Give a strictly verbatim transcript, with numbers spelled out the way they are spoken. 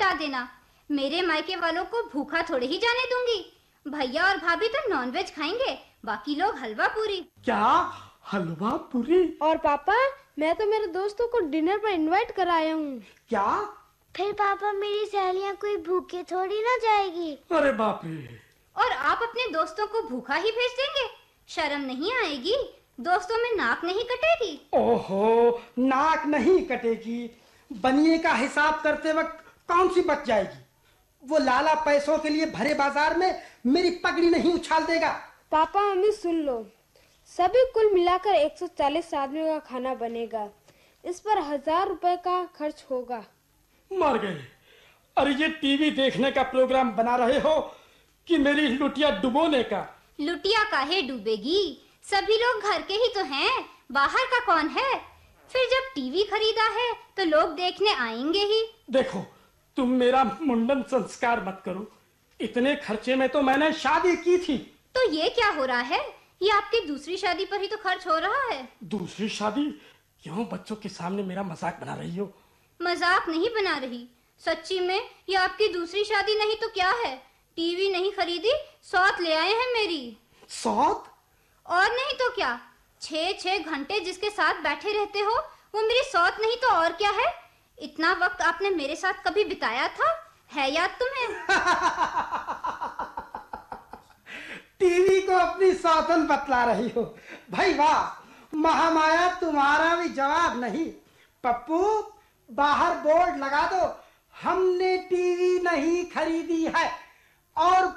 खिला देना। मेरे मायके वालों को भूखा थोड़े ही जाने दूंगी। भैया और भाभी तो नॉनवेज खाएंगे, बाकी लोग हलवा पूरी। क्या हलवा पूरी? और पापा, मैं तो मेरे दोस्तों को डिनर पर इनवाइट कराया हूँ। क्या? फिर पापा मेरी सहेलियां कोई भूखे थोड़ी ना जाएगी। अरे बाप रे। और आप अपने दोस्तों को भूखा ही भेज देंगे? शर्म नहीं आएगी? दोस्तों में नाक नहीं कटेगी? ओहो, नाक नहीं कटेगी, बनिए का हिसाब करते वक्त कौन सी बच जाएगी? वो लाला पैसों के लिए भरे बाजार में मेरी पगड़ी नहीं उछाल देगा। पापा मम्मी सुन लो, सभी कुल मिलाकर एक सौ चालीस आदमियों का खाना बनेगा। इस पर हजार रुपए का खर्च होगा। मर गए। अरे ये टीवी देखने का प्रोग्राम बना रहे हो कि मेरी लुटिया डुबोने का? लुटिया काहे डूबेगी? सभी लोग घर के ही तो हैं, बाहर का कौन है? फिर जब टीवी खरीदा है तो लोग देखने आएंगे ही। देखो, तुम मेरा मुंडन संस्कार मत करो। इतने खर्चे में तो मैंने शादी की थी। तो ये क्या हो रहा है? ये आपकी दूसरी शादी पर ही तो खर्च हो रहा है। दूसरी शादी? क्यों बच्चों के सामने मेरा मजाक बना रही हो? मजाक नहीं बना रही, सच्ची में ये आपकी दूसरी शादी नहीं तो क्या है? टीवी नहीं खरीदी, सौत ले आए हैं मेरी। सौत? और नहीं तो क्या, छह छह घंटे जिसके साथ बैठे रहते हो वो मेरी सौत नहीं तो और क्या है? इतना वक्त आपने मेरे साथ कभी बिताया था? है याद तुम्हें? टीवी को अपनी सौतन बतला रही हो। भाई वाह, महामाया तुम्हारा भी जवाब नहीं। पप्पू, बाहर बोर्ड लगा दो, हमने टीवी नहीं खरीदी है और